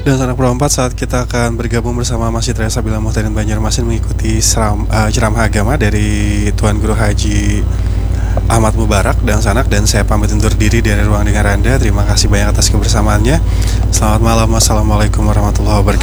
Dan sanak berempat saat kita akan bergabung bersama Masjid Raya Sabila Muhtadin Banjarmasin mengikuti ceramah agama dari Tuan Guru Haji Ahmad Mubarak dan sanak, dan saya pamit undur diri dari ruang dengar Anda. Terima kasih banyak atas kebersamaannya. Selamat malam. Wassalamualaikum warahmatullahi wabarakatuh.